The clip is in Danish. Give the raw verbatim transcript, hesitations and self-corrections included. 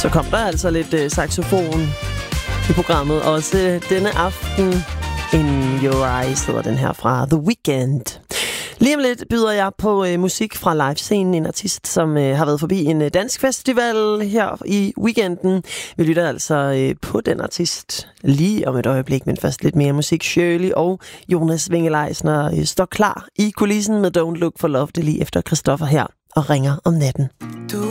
Så kom der altså lidt øh, saxofon i programmet. Også øh, denne aften, In Your Eyes hedder den her fra The Weeknd. Lige om lidt byder jeg på øh, musik fra livescenen, en artist, som øh, har været forbi en øh, dansk festival her i weekenden. Vi lytter altså øh, på den artist lige om et øjeblik, men først lidt mere musik. Shirley og Jonas Winge-Leisner øh, står klar i kulissen med Don't Look for Love, det lige efter Christoffer her og ringer om natten. Du